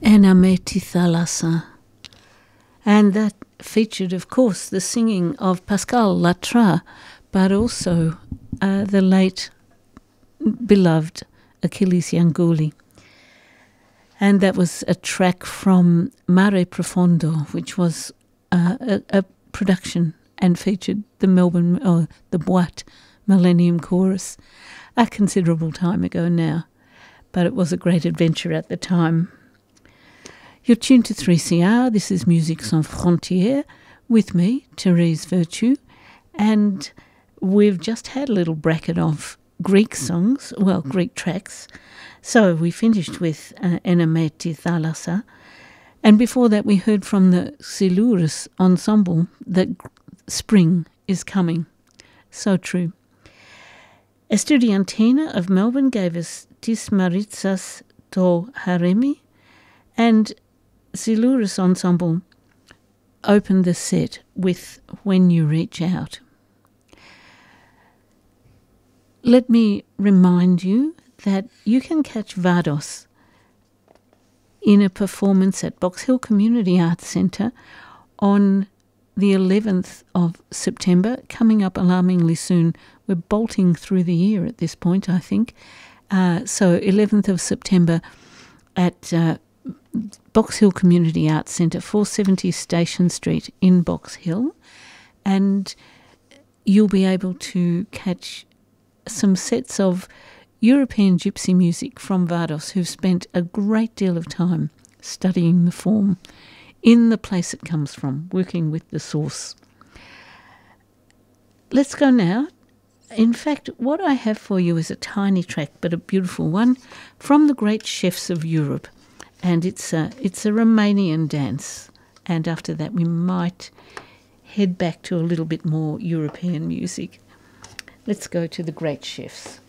Enameti Thalassa. And that featured, of course, the singing of Pascal Latra, but also the late beloved Achilles Yangouli. And that was a track from Mare Profondo, which was a production and featured the the Boîte Millennium Chorus a considerable time ago now, but it was a great adventure at the time. You're tuned to 3CR. This is Musique Sans Frontières with me, Therese Virtue, and we've just had a little bracket of Greek songs, well, Greek tracks. So we finished with Enameti Thalassa, and before that we heard from the Xylouris Ensemble that spring is coming. So true. Estudiantina of Melbourne gave us Tis Maritsas to Haremi, and Xylouris Ensemble opened the set with When You Reach Out. Let me remind you that you can catch Vados in a performance at Box Hill Community Arts Centre on the 11th of September, coming up alarmingly soon. We're bolting through the year at this point, I think. So 11th of September at Box Hill Community Arts Centre, 470 Station Street in Box Hill. And you'll be able to catch some sets of European gypsy music from Vados, who've spent a great deal of time studying the form in the place it comes from, working with the source. Let's go now. In fact, what I have for you is a tiny track, but a beautiful one, from the great chefs of Europe. And it's a Romanian dance. And after that, we might head back to a little bit more European music. Let's go to the great chefs.